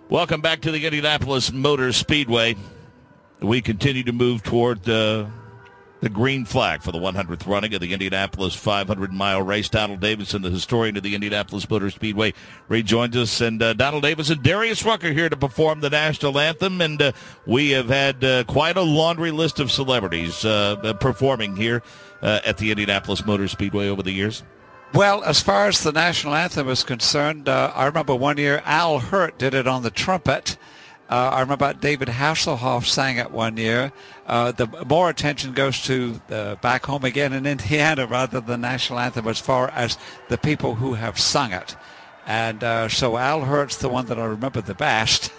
Welcome back to the Indianapolis Motor Speedway. We continue to move toward the green flag for the 100th running of the Indianapolis 500-mile race. Donald Davison, the historian of the Indianapolis Motor Speedway, rejoins us. And Donald Davison, Darius Rucker here to perform the national anthem. And we have had quite a laundry list of celebrities performing here at the Indianapolis Motor Speedway over the years. Well, as far as the national anthem is concerned, I remember one year Al Hirt did it on the trumpet. I remember David Hasselhoff sang it one year. The more attention goes to back home again in Indiana rather than the national anthem as far as the people who have sung it. And so Al Hirt's the one that I remember the best.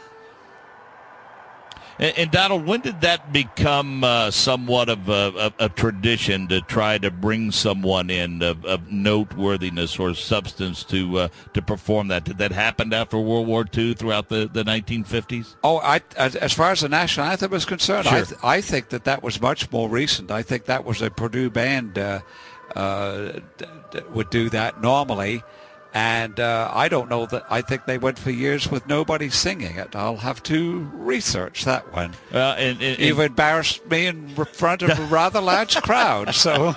And Donald, when did that become somewhat of a tradition to try to bring someone in of noteworthiness or substance to perform that? Did that happen after World War II throughout the 1950s? Oh, as far as the national anthem is concerned, sure. I think that was much more recent. I think that was a Purdue band would do that normally. And I don't know that. I think they went for years with nobody singing it. I'll have to research that one. You've embarrassed me in front of a rather large crowd. So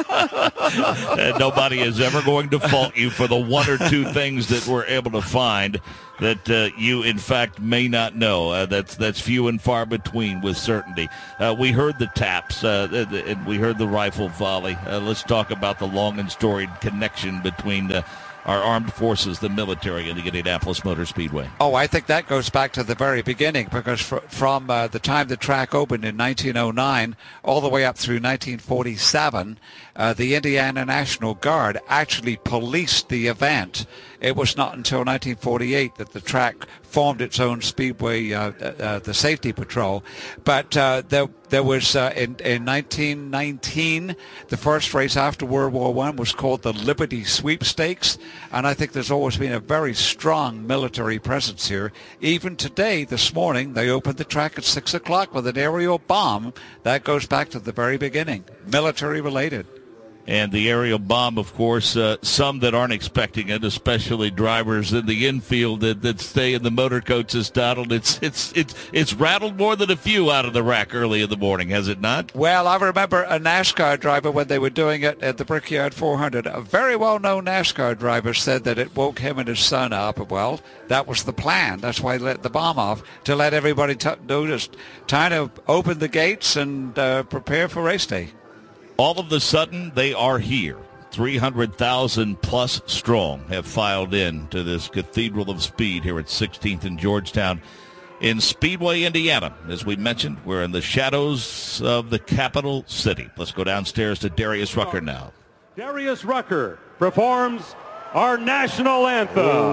nobody is ever going to fault you for the one or two things that we're able to find that you, in fact, may not know. That's few and far between with certainty. We heard the taps, and we heard the rifle volley. Let's talk about the long and storied connection between our armed forces, the military, and the Indianapolis Motor Speedway. Oh, I think that goes back to the very beginning, because from the time the track opened in 1909 all the way up through 1947, the Indiana National Guard actually policed the event. It was not until 1948 that the track formed its own speedway, the safety patrol. But there was, in 1919, the first race after World War I was called the Liberty Sweepstakes. And I think there's always been a very strong military presence here. Even today, this morning, they opened the track at 6 o'clock with an aerial bomb. That goes back to the very beginning, military related. And the aerial bomb, of course, some that aren't expecting it, especially drivers in the infield that stay in the motor coaches, Donald, it's rattled more than a few out of the rack early in the morning, has it not? Well, I remember a NASCAR driver when they were doing it at the Brickyard 400. A very well-known NASCAR driver said that it woke him and his son up. Well, that was the plan. That's why he let the bomb off, to let everybody notice, time to open the gates and prepare for race day. All of a sudden, they are here. 300,000 plus strong have filed in to this Cathedral of Speed here at 16th and Georgetown in Speedway, Indiana. As we mentioned, we're in the shadows of the capital city. Let's go downstairs to Darius Rucker now. Darius Rucker performs our national anthem.